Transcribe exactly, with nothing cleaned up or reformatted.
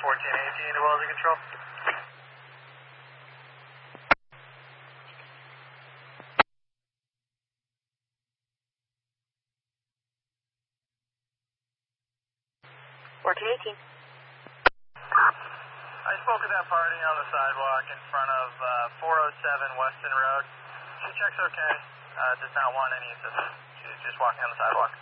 fourteen eighteen to Wellesley Control. fourteen eighteen. I spoke with that party on the sidewalk in front of uh, four oh seven Weston Road. She checks okay. Uh, does not want any assistance. She's just walking on the sidewalk.